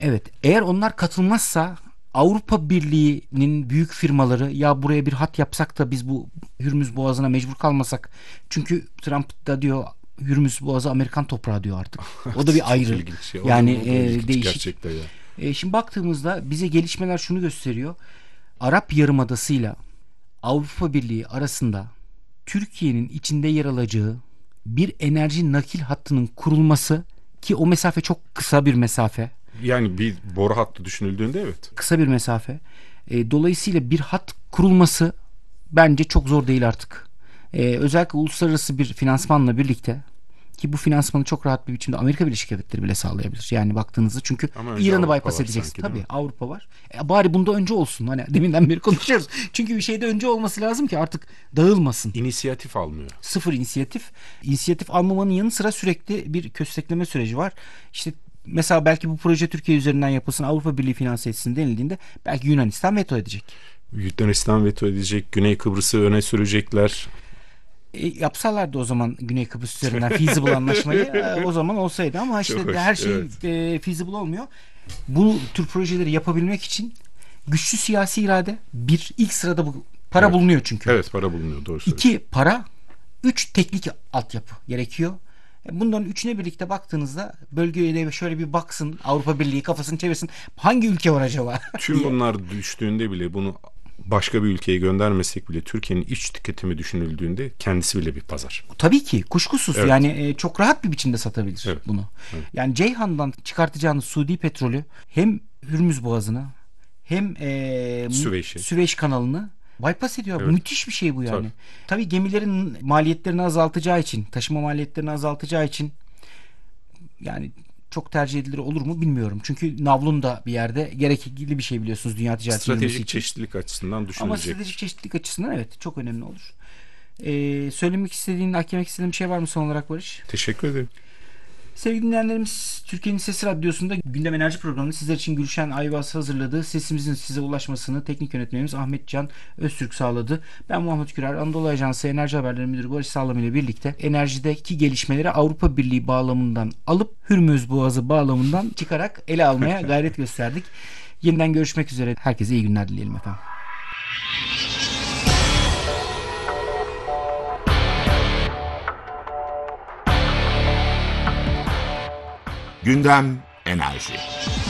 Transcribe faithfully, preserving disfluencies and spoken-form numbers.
Evet, eğer onlar katılmazsa Avrupa Birliği'nin büyük firmaları ya buraya bir hat yapsak da biz bu Hürmüz Boğazı'na mecbur kalmasak. Çünkü Trump da diyor Hürmüz Boğazı Amerikan toprağı diyor artık. O da bir Çok ayrı. ilginç ya. O da, Yani o da e, ilginç değişik. gerçekten ya. E, şimdi baktığımızda bize gelişmeler şunu gösteriyor. Arap Yarımadası'yla Avrupa Birliği arasında Türkiye'nin içinde yer alacağı bir enerji nakil hattının kurulması, ki o mesafe çok kısa bir mesafe. Yani bir boru hattı düşünüldüğünde evet. Kısa bir mesafe. E, dolayısıyla bir hat kurulması bence çok zor değil artık. E, özellikle uluslararası bir finansmanla birlikte, ki bu finansmanı çok rahat bir biçimde Amerika Birleşik Devletleri bile sağlayabilir. Yani baktığınızda çünkü Ama önce İran'ı Avrupa bypass var edeceksin. sanki, değil Tabii mi? Avrupa var. E, bari bunda önce olsun. Hani deminden beri konuşuyoruz. Çünkü bir şeyde önce olması lazım ki artık dağılmasın. İnisiyatif almıyor. Sıfır inisiyatif. İnisiyatif almamanın yanı sıra sürekli bir köstekleme süreci var. İşte mesela belki bu proje Türkiye üzerinden yapılsın, Avrupa Birliği finanse etsin denildiğinde belki Yunanistan veto edecek. Yunanistan veto edecek, Güney Kıbrıs'ı öne sürecekler. E, yapsalardı o zaman Güney Kıbrıs üzerinden feasible anlaşmayı e, o zaman olsaydı ama işte Çok hoş, her şey evet. e, feasible olmuyor. Bu tür projeleri yapabilmek için güçlü siyasi irade, bir ilk sırada bu para Evet. bulunuyor çünkü. Evet, para bulunuyor, doğru söylüyorsun. İki para, üç teknik altyapı gerekiyor. E, Bunların üçüne birlikte baktığınızda bölgeye de şöyle bir baksın, Avrupa Birliği kafasını çevirsin. Hangi ülke var acaba? Tüm diye. bunlar düştüğünde bile, bunu başka bir ülkeye göndermesek bile, Türkiye'nin iç tüketimi düşünüldüğünde kendisi bile bir pazar. Tabii ki kuşkusuz Evet. yani e, çok rahat bir biçimde satabilir Evet. bunu. Evet. Yani Ceyhan'dan çıkartacağınız Suudi petrolü hem Hürmüz Boğazı'na hem e, mu- Süveyş'i. Süveyş kanalını bypass ediyor. Evet. Müthiş bir şey bu yani. Tabii. Tabii gemilerin maliyetlerini azaltacağı için, taşıma maliyetlerini azaltacağı için yani çok tercih edilir olur mu bilmiyorum. Çünkü navlun da bir yerde gerekli bir şey biliyorsunuz dünya ticaretinin yürümesi Stratejik için. çeşitlilik açısından Ama düşünülecek. stratejik çeşitlilik açısından evet çok önemli olur. Ee, söylemek istediğin, eklemek istediğin bir şey var mı son olarak Barış? Teşekkür ederim. Sevgili dinleyenlerimiz, Türkiye'nin Sesi Radyosu'nda Gündem Enerji Programı'nı sizler için Gülşen Ayvaz hazırladı. Sesimizin size ulaşmasını teknik yönetmenimiz Ahmet Can Öztürk sağladı. Ben Muhammed Kürer, Anadolu Ajansı Enerji Haberleri Müdürü Barış Sağlam ile birlikte enerjideki gelişmeleri Avrupa Birliği bağlamından alıp Hürmüz Boğazı bağlamından çıkarak ele almaya gayret gösterdik. Yeniden görüşmek üzere. Herkese iyi günler dileyelim efendim. Gündem Enerji.